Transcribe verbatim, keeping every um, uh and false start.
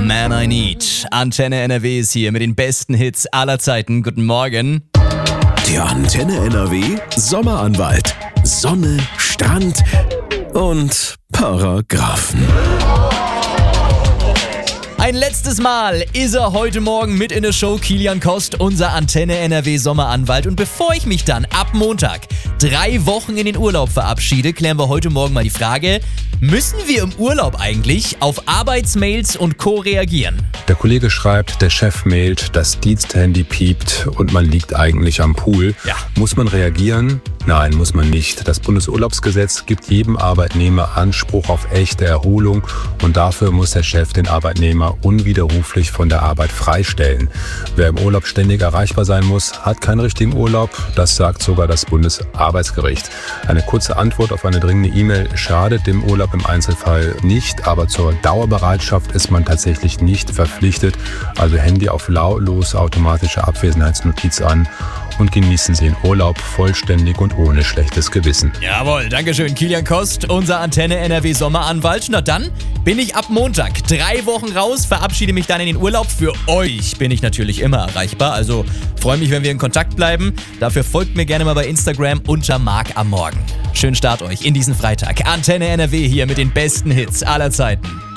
Man I Need. Antenne N R W ist hier mit den besten Hits aller Zeiten. Guten Morgen. Der Antenne N R W Sommeranwalt. Sonne, Strand und Paragraphen. Ein letztes Mal ist er heute Morgen mit in der Show, Kilian Kost, unser Antenne N R W Sommeranwalt. Und bevor ich mich dann ab Montag drei Wochen in den Urlaub verabschiede, klären wir heute Morgen mal die Frage, müssen wir im Urlaub eigentlich auf Arbeitsmails und Co. reagieren? Der Kollege schreibt, der Chef mailt, das Diensthandy piept und man liegt eigentlich am Pool. Ja. Muss man reagieren? Nein, muss man nicht. Das Bundesurlaubsgesetz gibt jedem Arbeitnehmer Anspruch auf echte Erholung und dafür muss der Chef den Arbeitnehmer unwiderruflich von der Arbeit freistellen. Wer im Urlaub ständig erreichbar sein muss, hat keinen richtigen Urlaub. Das sagt sogar das Bundesarbeitsgericht. Eine kurze Antwort auf eine dringende E-Mail schadet dem Urlaub im Einzelfall nicht, aber zur Dauerbereitschaft ist man tatsächlich nicht verpflichtet. Also Handy auf lautlos, automatische Abwesenheitsnotiz an und genießen Sie den Urlaub vollständig und ohne schlechtes Gewissen. Jawohl, dankeschön, Kilian Kost, unser Antenne N R W Sommeranwalt. Na dann bin ich ab Montag drei Wochen raus, verabschiede mich dann in den Urlaub. Für euch bin ich natürlich immer erreichbar, also freue mich, wenn wir in Kontakt bleiben. Dafür folgt mir gerne mal bei Instagram unter Marc am Morgen. Schönen Start euch in diesen Freitag. Antenne N R W hier mit den besten Hits aller Zeiten.